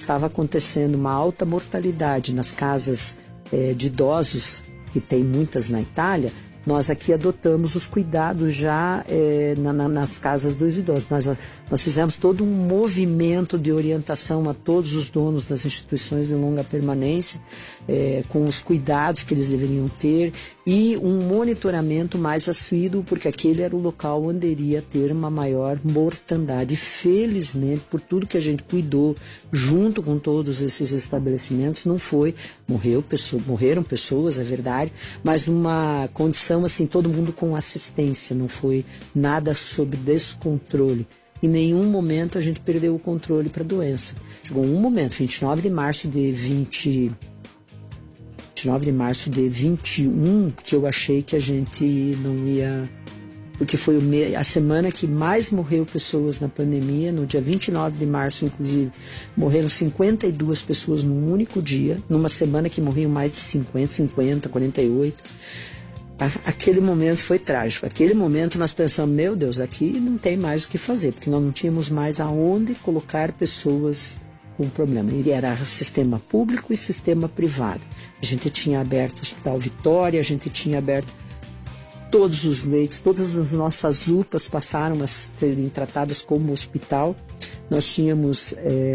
estava acontecendo uma alta mortalidade nas casas de idosos, que tem muitas na Itália, nós aqui adotamos os cuidados já nas casas dos idosos. Nós fizemos todo um movimento de orientação a todos os donos das instituições de longa permanência, com os cuidados que eles deveriam ter e um monitoramento mais assíduo, porque aquele era o local onde iria ter uma maior mortandade. Felizmente, por tudo que a gente cuidou, junto com todos esses estabelecimentos, não foi, morreram pessoas, é verdade, mas numa condição assim, todo mundo com assistência, não foi nada sob descontrole. Em nenhum momento a gente perdeu o controle para a doença. Chegou um momento, 29 de março de 21, que eu achei que a gente não ia... Porque foi a semana que mais morreu pessoas na pandemia. No dia 29 de março, inclusive, morreram 52 pessoas num único dia, numa semana que morriam mais de 50, 48. Aquele momento foi trágico. Aquele momento nós pensamos, meu Deus, aqui não tem mais o que fazer, porque nós não tínhamos mais aonde colocar pessoas com problema. Ele era sistema público e sistema privado. A gente tinha aberto o Hospital Vitória, a gente tinha aberto todos os leitos, todas as nossas UPAs passaram a serem tratadas como hospital. Nós tivemos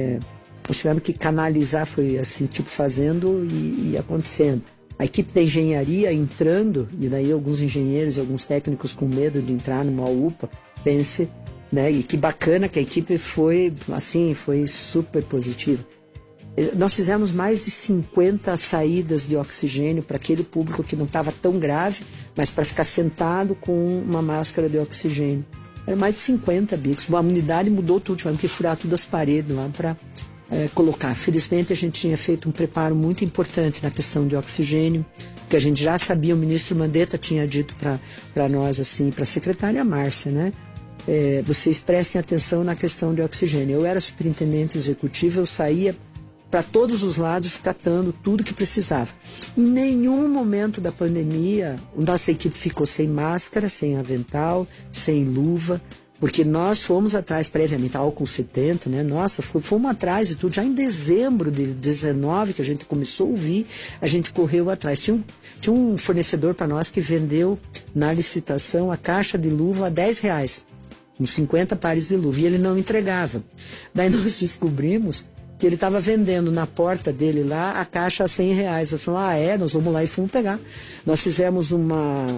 que canalizar, foi assim, tipo fazendo e acontecendo. A equipe da engenharia entrando, e daí alguns engenheiros e alguns técnicos com medo de entrar numa UPA, pense, né? E que bacana que a equipe foi, assim, foi super positiva. Nós fizemos mais de 50 saídas de oxigênio para aquele público que não estava tão grave, mas para ficar sentado com uma máscara de oxigênio. Era mais de 50 bicos. A unidade mudou tudo, tivemos que furar todas as paredes lá para colocar. Felizmente a gente tinha feito um preparo muito importante na questão de oxigênio, que a gente já sabia, o ministro Mandetta tinha dito para nós, assim, para a secretária Márcia, né? Vocês prestem atenção na questão de oxigênio. Eu era superintendente executivo, eu saía para todos os lados catando tudo que precisava. Em nenhum momento da pandemia, nossa equipe ficou sem máscara, sem avental, sem luva, porque nós fomos atrás previamente, álcool 70, né? Nossa, fomos atrás e tudo. Já em dezembro de 19, que a gente começou a ouvir, a gente correu atrás. Tinha um fornecedor para nós que vendeu na licitação a caixa de luva a R$10, uns 50 pares de luva, e ele não entregava. Daí nós descobrimos que ele estava vendendo na porta dele lá a caixa a R$100. Eu falei, nós vamos lá e fomos pegar. Nós fizemos uma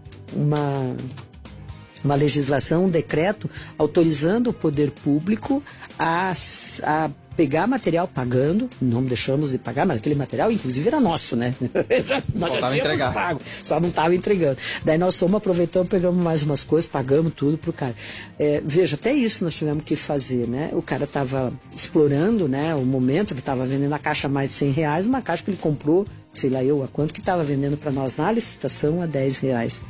legislação, um decreto, autorizando o poder público a pegar material pagando, não deixamos de pagar, mas aquele material, inclusive, era nosso, né? Nós já tínhamos pago, só não estava entregando. Daí nós fomos, aproveitamos, pegamos mais umas coisas, pagamos tudo pro cara. Veja, até isso nós tivemos que fazer, né? O cara estava explorando, né, o momento, ele estava vendendo a caixa a mais de R$100, uma caixa que ele comprou, sei lá eu, a quanto que estava vendendo para nós na licitação a R$10.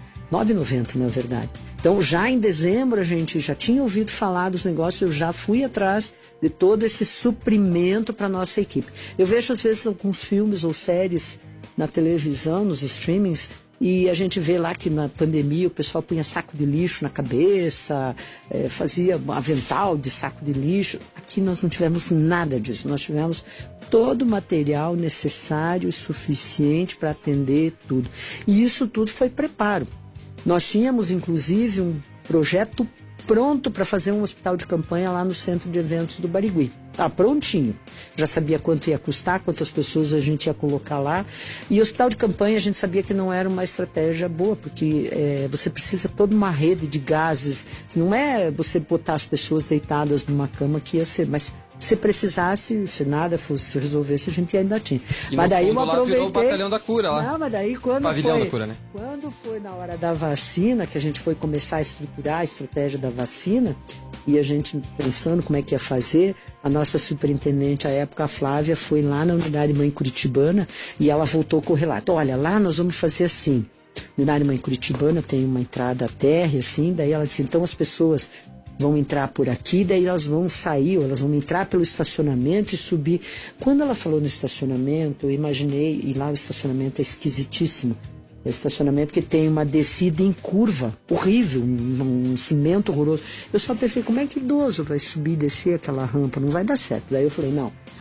R$9,90, na verdade. Então, já em dezembro, a gente já tinha ouvido falar dos negócios, eu já fui atrás de todo esse suprimento para nossa equipe. Eu vejo, às vezes, alguns filmes ou séries na televisão, nos streamings, e a gente vê lá que na pandemia o pessoal punha saco de lixo na cabeça, fazia avental de saco de lixo. Aqui nós não tivemos nada disso, nós tivemos todo o material necessário e suficiente para atender tudo. E isso tudo foi preparo. Nós tínhamos, inclusive, um projeto pronto para fazer um hospital de campanha lá no Centro de Eventos do Barigui. Prontinho. Já sabia quanto ia custar, quantas pessoas a gente ia colocar lá. E o hospital de campanha a gente sabia que não era uma estratégia boa, porque você precisa toda uma rede de gases. Não é você botar as pessoas deitadas numa cama que ia ser... Mas se precisasse, se nada fosse resolvesse, a gente ainda tinha. E mas daí eu aproveitei. Virou o batalhão da cura lá. Não, mas daí quando Pavilhão foi, da cura, né? quando foi na hora da vacina, que a gente foi começar a estruturar a estratégia da vacina, e a gente pensando como é que ia fazer, a nossa superintendente, à época, a Flávia, foi lá na Unidade Mãe Curitibana e ela voltou com o relato. Olha, lá nós vamos fazer assim. Na Unidade Mãe Curitibana tem uma entrada térrea, assim, daí ela disse, então as pessoas vão entrar por aqui, daí elas vão sair, ou elas vão entrar pelo estacionamento e subir. Quando ela falou no estacionamento, eu imaginei, e lá o estacionamento é esquisitíssimo, é um estacionamento que tem uma descida em curva, horrível, um cimento horroroso. Eu só pensei, como é que idoso vai subir e descer aquela rampa? Não vai dar certo. Daí eu falei, não,